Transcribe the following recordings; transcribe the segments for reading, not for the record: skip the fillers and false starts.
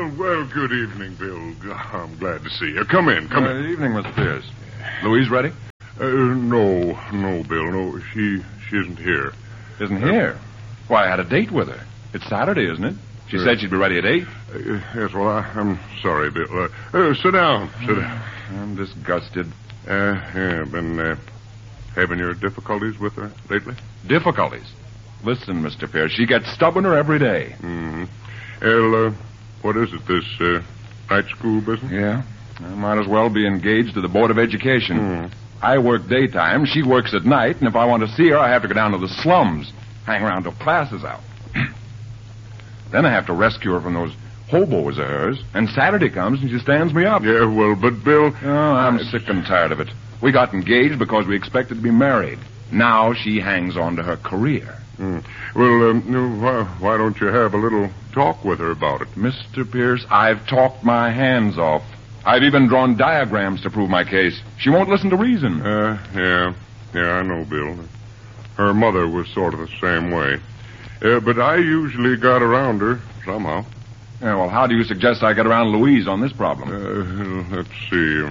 Well, good evening, Bill. I'm glad to see you. Come in. Good evening, Mr. Pierce. Louise ready? No, Bill. No, she isn't here. Isn't here? Why, I had a date with her. It's Saturday, isn't it? She said she'd be ready at 8. Yes, well, I'm sorry, Bill. Sit down. Sit down. I'm disgusted. Been having your difficulties with her lately? Difficulties? Listen, Mr. Pierce, she gets stubborner every day. Mm-hmm. Well, what is it, this night school business? Yeah. I might as well be engaged to the Board of Education. I work daytime, she works at night, and if I want to see her, I have to go down to the slums, hang around till class is out. Then I have to rescue her from those hobos of hers, and Saturday comes and she stands me up. Yeah, well, but Bill... Oh, I'm sick and tired of it. We got engaged because we expected to be married. Now she hangs on to her career. Well, why don't you have a little talk with her about it? Mr. Pierce, I've talked my hands off. I've even drawn diagrams to prove my case. She won't listen to reason. Yeah, I know, Bill. Her mother was sort of the same way. But I usually got around her somehow. Yeah, well, how do you suggest I get around Louise on this problem? Let's see.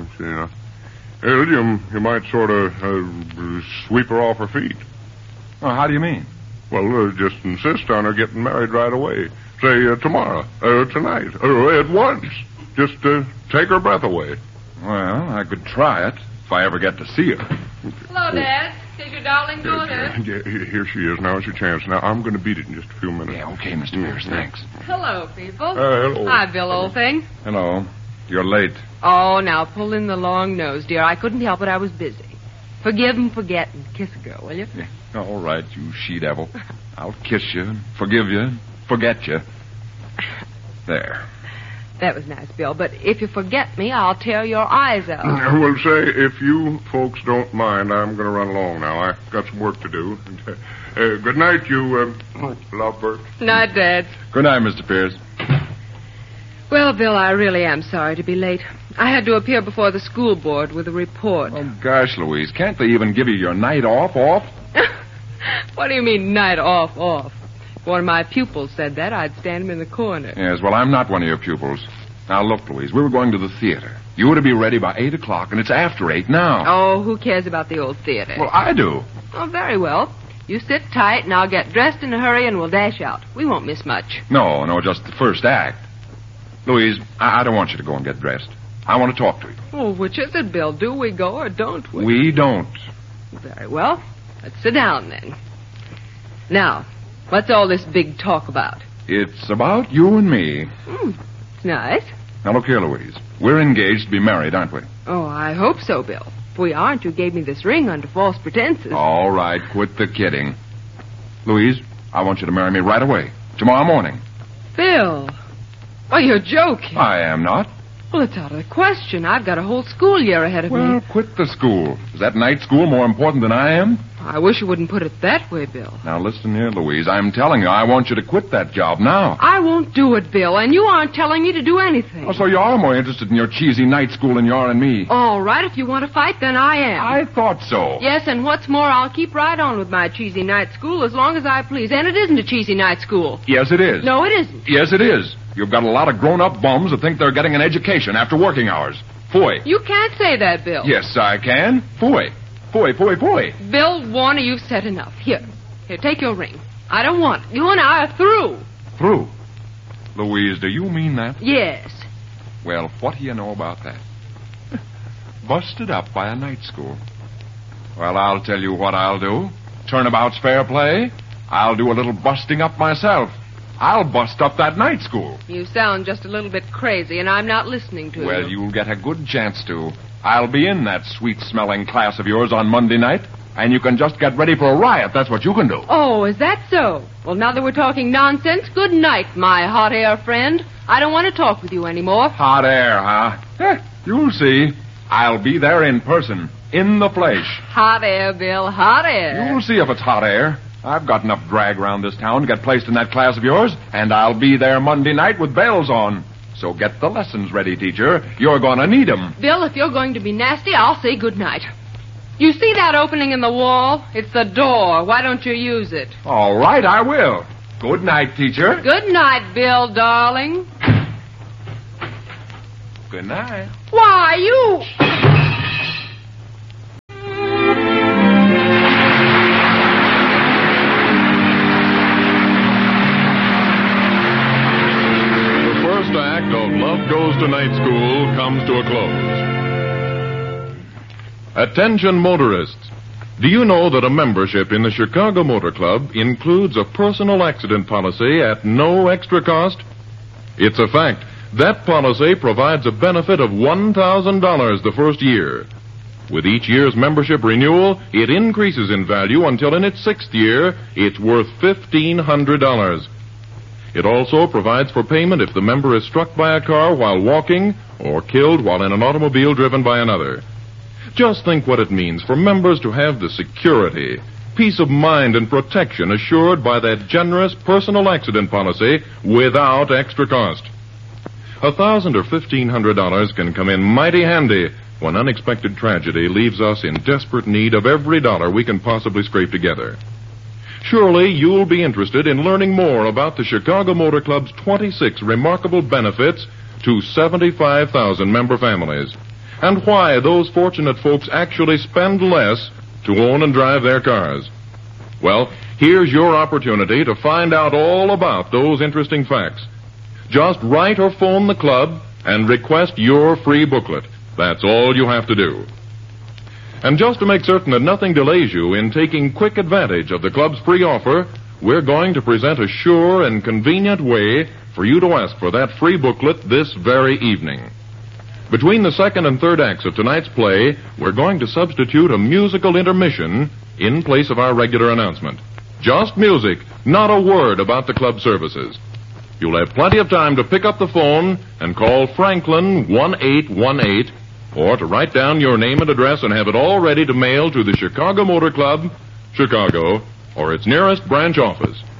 You might sort of sweep her off her feet. Oh, how do you mean? Well, just insist on her getting married right away. Say tomorrow, tonight, at once. Just take her breath away. Well, I could try it if I ever get to see her. Hello, Dad. Is your darling daughter? Here she is. Now's your chance. Now, I'm going to beat it in just a few minutes. Yeah, okay, Mr. Pierce, thanks. Hello, people. Hello. Hi, Bill, old thing. Hello. You're late. Oh, now pull in the long nose, dear. I couldn't help it. I was busy. Forgive and forget and kiss a girl, will you? Yeah. All right, you she-devil. I'll kiss you, forgive you, forget you. There. That was nice, Bill. But if you forget me, I'll tear your eyes out. Well, say, if you folks don't mind, I'm going to run along now. I've got some work to do. Good night, you lovebird. Night, Dad. Good night, Mr. Pierce. Well, Bill, I really am sorry to be late. I had to appear before the school board with a report. Oh, gosh, Louise, can't they even give you your night off? What do you mean, night off? If one of my pupils said that, I'd stand him in the corner. Yes, well, I'm not one of your pupils. Now, look, Louise, we were going to the theater. You were to be ready by 8 o'clock, and it's after 8 now. Oh, who cares about the old theater? Well, I do. Oh, very well. You sit tight, and I'll get dressed in a hurry, and we'll dash out. We won't miss much. No, just the first act. Louise, I don't want you to go and get dressed. I want to talk to you. Oh, which is it, Bill? Do we go or don't we? We don't. Very well. Let's sit down, then. Now, what's all this big talk about? It's about you and me. It's nice. Now, look here, Louise. We're engaged to be married, aren't we? Oh, I hope so, Bill. If we aren't, you gave me this ring under false pretenses. All right, quit the kidding. Louise, I want you to marry me right away. Tomorrow morning. Bill. Oh, you're joking. I am not. Well, it's out of the question. I've got a whole school year ahead of me. Well, quit the school. Is that night school more important than I am? I wish you wouldn't put it that way, Bill. Now, listen here, Louise. I'm telling you, I want you to quit that job now. I won't do it, Bill, and you aren't telling me to do anything. Oh, so you are more interested in your cheesy night school than you are in me. All right, if you want to fight, then I am. I thought so. Yes, and what's more, I'll keep right on with my cheesy night school as long as I please. And it isn't a cheesy night school. Yes, it is. No, it isn't. Yes, it is. You've got a lot of grown-up bums that think they're getting an education after working hours. Phooey. You can't say that, Bill. Yes, I can. Phooey. Phooey. Bill Warner, you've said enough. Here, take your ring. I don't want it. You and I are through. Through? Louise, do you mean that? Yes. Well, what do you know about that? Busted up by a night school. Well, I'll tell you what I'll do. Turnabout's fair play. I'll do a little busting up myself. I'll bust up that night school. You sound just a little bit crazy, and I'm not listening to you. Well, you'll get a good chance to. I'll be in that sweet-smelling class of yours on Monday night, and you can just get ready for a riot. That's what you can do. Oh, is that so? Well, now that we're talking nonsense, good night, my hot air friend. I don't want to talk with you anymore. Hot air, huh? You'll see. I'll be there in person, in the flesh. Hot air, Bill, hot air. You'll see if it's hot air. I've got enough drag around this town to get placed in that class of yours, and I'll be there Monday night with bells on. So get the lessons ready, teacher. You're going to need 'em. Bill, if you're going to be nasty, I'll say good night. You see that opening in the wall? It's the door. Why don't you use it? All right, I will. Good night, teacher. Good night, Bill, darling. Good night. Why, you... The first act of Love Goes to Night School comes to a close. Attention motorists. Do you know that a membership in the Chicago Motor Club includes a personal accident policy at no extra cost? It's a fact. That policy provides a benefit of $1,000 the first year. With each year's membership renewal, it increases in value until in its sixth year, it's worth $1,500. It also provides for payment if the member is struck by a car while walking or killed while in an automobile driven by another. Just think what it means for members to have the security, peace of mind, and protection assured by that generous personal accident policy without extra cost. $1,000 or $1,500 can come in mighty handy when unexpected tragedy leaves us in desperate need of every dollar we can possibly scrape together. Surely you'll be interested in learning more about the Chicago Motor Club's 26 remarkable benefits to 75,000 member families, and why those fortunate folks actually spend less to own and drive their cars. Well, here's your opportunity to find out all about those interesting facts. Just write or phone the club and request your free booklet. That's all you have to do. And just to make certain that nothing delays you in taking quick advantage of the club's free offer, we're going to present a sure and convenient way for you to ask for that free booklet this very evening. Between the second and third acts of tonight's play, we're going to substitute a musical intermission in place of our regular announcement. Just music, not a word about the club services. You'll have plenty of time to pick up the phone and call Franklin 1818, or to write down your name and address and have it all ready to mail to the Chicago Motor Club, Chicago, or its nearest branch office.